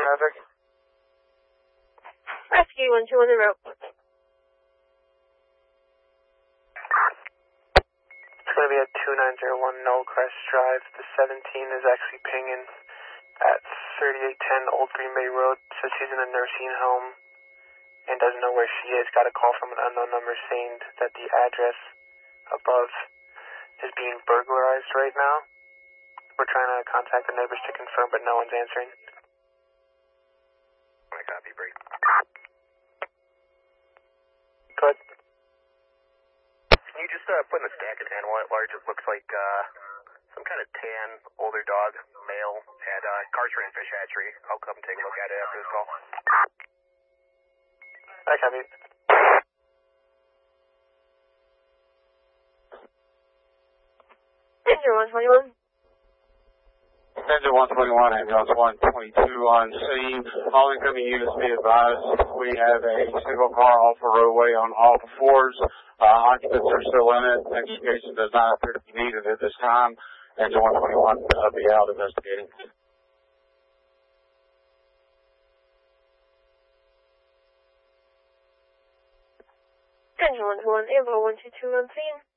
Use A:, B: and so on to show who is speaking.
A: traffic.
B: Rescue 121 en route.
A: It's going to be at 2901 Knollcrest Drive. The 17 is actually pinging at 3810 Old Green Bay Road. Says she's in a nursing home and doesn't know where she is. Got a call from an unknown number saying that the address above is being burglarized right now. We're trying to contact the neighbors to confirm, but no one's answering.
C: I copy, break.
A: Go ahead.
C: Can you just put in a stack of animal at large? It looks like some kind of tan, older dog, male, at Carteret Fish Hatchery. I'll come take a look at it after this call.
A: I copy.
B: Engine 121.
D: Engine 121, ambulance 122 on scene. All incoming units be advised, we have a single car off the roadway on all fours. Occupants are still in it. Extrication does not appear to be needed at this time. Engine 121 will be out investigating.
B: Engine 121, Ambo 122 on scene.